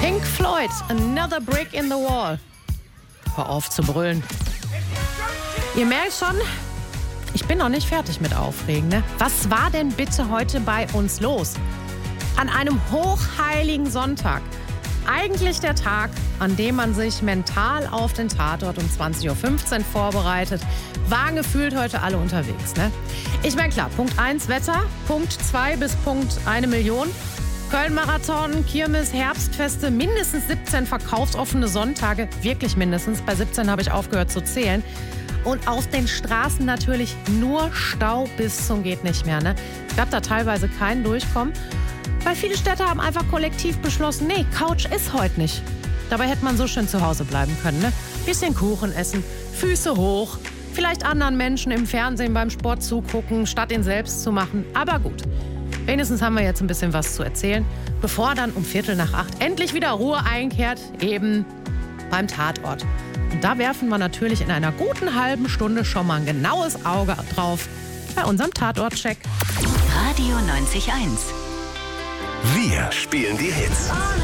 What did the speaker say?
Pink Floyd, Another Brick in the Wall. Hör auf zu brüllen. Ihr merkt schon, ich bin noch nicht fertig mit Aufregen, ne? Was war denn bitte heute bei uns los? An einem hochheiligen Sonntag. Eigentlich der Tag, an dem man sich mental auf den Tatort um 20.15 Uhr vorbereitet, waren gefühlt heute alle unterwegs, ne? Ich meine, klar, Punkt 1 Wetter, Punkt 2 bis Punkt 1 Million. Köln-Marathon, Kirmes, Herbstfeste, mindestens 17 verkaufsoffene Sonntage, wirklich mindestens. Bei 17 habe ich aufgehört zu zählen. Und auf den Straßen natürlich nur Stau bis zum geht nicht mehr, ne? Es gab da teilweise kein Durchkommen. Weil viele Städte haben einfach kollektiv beschlossen, nee, Couch ist heute nicht. Dabei hätte man so schön zu Hause bleiben können, ne? Bisschen Kuchen essen, Füße hoch, vielleicht anderen Menschen im Fernsehen beim Sport zugucken, statt ihn selbst zu machen. Aber gut, wenigstens haben wir jetzt ein bisschen was zu erzählen, bevor dann um 7:45 endlich wieder Ruhe einkehrt, eben beim Tatort. Und da werfen wir natürlich in einer guten halben Stunde schon mal ein genaues Auge drauf bei unserem Tatortcheck. Radio 90.1. Wir spielen die Hits.